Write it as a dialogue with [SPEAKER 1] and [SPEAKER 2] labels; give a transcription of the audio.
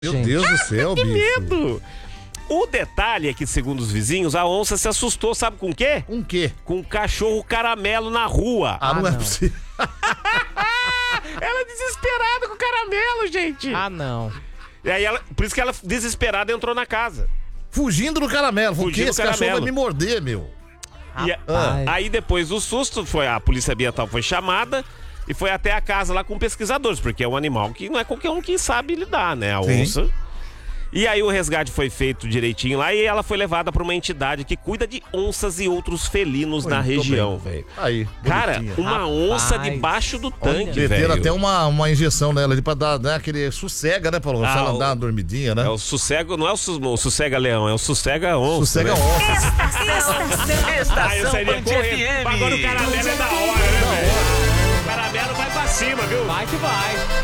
[SPEAKER 1] Meu Deus do céu,
[SPEAKER 2] Que
[SPEAKER 1] bicho.
[SPEAKER 2] medo! O detalhe é que, segundo os vizinhos, a onça se assustou, sabe com o quê?
[SPEAKER 1] Com o quê?
[SPEAKER 2] Com um cachorro caramelo na rua.
[SPEAKER 1] Não é
[SPEAKER 3] não.
[SPEAKER 1] possível.
[SPEAKER 2] Ela desesperada com o caramelo, gente.
[SPEAKER 3] Ah, não.
[SPEAKER 2] E aí por isso que ela, desesperada, entrou na casa.
[SPEAKER 1] Fugindo do caramelo. Porque
[SPEAKER 2] Fugindo do
[SPEAKER 1] esse cachorro
[SPEAKER 2] caramelo.
[SPEAKER 1] vai me morder, meu.
[SPEAKER 2] E
[SPEAKER 3] Rapaz.
[SPEAKER 2] aí, depois do susto, a polícia ambiental foi chamada e foi até a casa lá com pesquisadores, porque é um animal que não é qualquer um que sabe lidar, né? A
[SPEAKER 1] Sim.
[SPEAKER 2] onça. E aí o resgate foi feito direitinho lá e ela foi levada para uma entidade que cuida de onças e outros felinos na
[SPEAKER 1] Muito
[SPEAKER 2] região,
[SPEAKER 1] bem.
[SPEAKER 2] velho.
[SPEAKER 1] Aí,
[SPEAKER 2] Cara,
[SPEAKER 1] bonitinha.
[SPEAKER 2] uma
[SPEAKER 3] Rapaz.
[SPEAKER 2] onça debaixo do tanque,
[SPEAKER 1] Meteram
[SPEAKER 2] velho.
[SPEAKER 1] até uma injeção nela ali pra dar aquele sossega, né, Paulo? Se ela
[SPEAKER 2] o-
[SPEAKER 1] dar uma dormidinha, né?
[SPEAKER 2] É o sossego, não é o sossega-leão, é o sossega-onça.
[SPEAKER 1] Sossega
[SPEAKER 2] né?
[SPEAKER 1] onça.
[SPEAKER 2] Ah, eu sairia correndo. Agora o caramelo é da hora, né, velho? O caramelo vai pra cima, viu?
[SPEAKER 3] Vai que vai.